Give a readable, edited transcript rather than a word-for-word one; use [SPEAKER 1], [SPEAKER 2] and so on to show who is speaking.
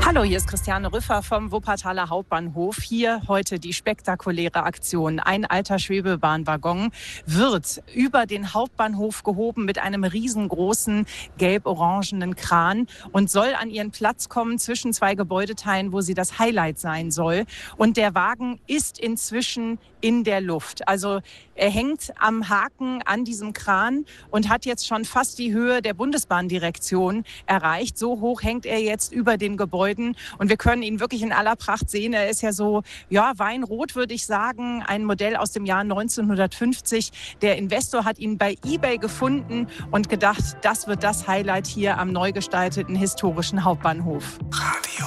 [SPEAKER 1] Hallo, hier ist Christiane Rüffer vom Wuppertaler Hauptbahnhof. Hier heute die spektakuläre Aktion. Ein alter Schwebebahnwaggon wird über den Hauptbahnhof gehoben mit einem riesengroßen gelb-orangenen Kran und soll an ihren Platz kommen zwischen zwei Gebäudeteilen, wo sie das Highlight sein soll. Und der Wagen ist inzwischen in der Luft. Also er hängt am Haken an diesem Kran und hat jetzt schon fast die Höhe der Bundesbahndirektion erreicht. So hoch hängt er jetzt über den Gebäuden und wir können ihn wirklich in aller Pracht sehen. Er ist ja so, ja, weinrot, würde ich sagen. Ein Modell aus dem Jahr 1950. Der Investor hat ihn bei eBay gefunden und gedacht, das wird das Highlight hier am neu gestalteten historischen Hauptbahnhof.
[SPEAKER 2] Radio